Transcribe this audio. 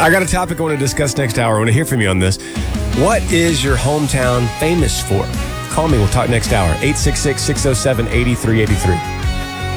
I got a topic I want to discuss next hour. I want to hear from you on this. What is your hometown famous for? Call me. We'll talk next hour. 866-607-8383.